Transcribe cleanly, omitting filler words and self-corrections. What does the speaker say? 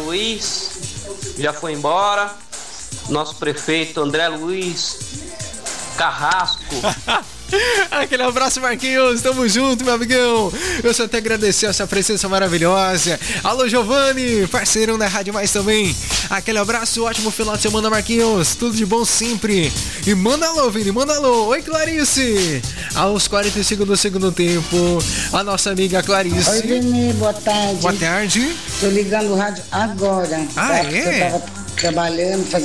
Luiz, já foi embora. Nosso prefeito André Luiz Carrasco. Aquele abraço, Marquinhos, tamo junto, meu amigão. Eu só te agradecer essa presença maravilhosa. Alô, Giovanni, parceirão da Rádio Mais também. Aquele abraço, ótimo final de semana, Marquinhos. Tudo de bom sempre. E manda alô, Vini, manda alô. Oi, Clarice. Aos 45 do segundo tempo, a nossa amiga Clarice. Oi, Vini, boa tarde. Boa tarde. Tô ligando o rádio agora. Ah, é? Eu tava trabalhando,